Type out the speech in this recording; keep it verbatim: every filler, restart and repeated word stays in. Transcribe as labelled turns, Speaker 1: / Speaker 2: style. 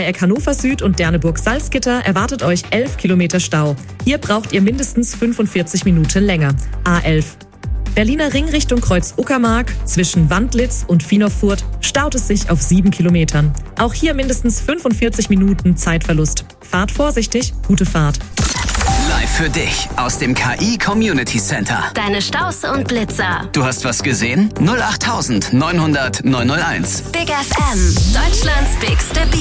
Speaker 1: Dreieck Hannover Süd und Derneburg-Salzgitter erwartet euch elf Kilometer Stau. Hier braucht ihr mindestens fünfundvierzig Minuten länger. A elf. Berliner Ring Richtung Kreuz Uckermark, zwischen Wandlitz und Viehnow-Furt staut es sich auf sieben Kilometern. Auch hier mindestens fünfundvierzig Minuten Zeitverlust. Fahrt vorsichtig, gute Fahrt.
Speaker 2: Live für dich aus dem K I Community Center.
Speaker 3: Deine Staus und Blitzer.
Speaker 2: Du hast was gesehen? null acht neunhundert neunhundert neunhunderteins.
Speaker 3: Big F M, Deutschlands bigste Beat.